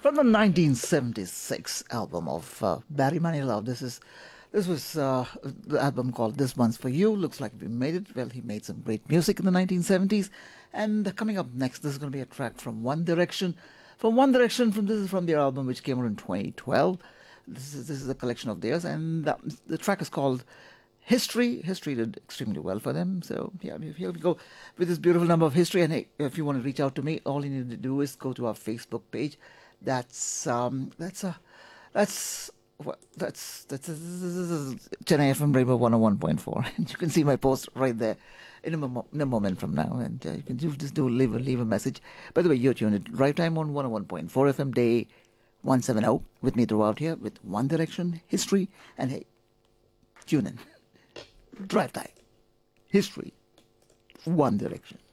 from the 1976 album of Barry Manilow. This was the album called "This One's for You." Looks like we made it. Well, he made some great music in the 1970s. And coming up next, this is going to be a track from One Direction. From One Direction, this is from their album which came out in 2012. This is a collection of theirs, and the track is called History. History did extremely well for them. So yeah, here we go with this beautiful number of History. And hey, if you want to reach out to me, all you need to do is go to our Facebook page. That's that's 10 FM Rainbow 101.4, and you can see my post right there in a moment from now, and you can just leave a message. By the way, you're tuned in Drive Time on 101.4 FM day 170 with me throughout here with One Direction, History, and hey, tune in. Drive Time, History, One Direction.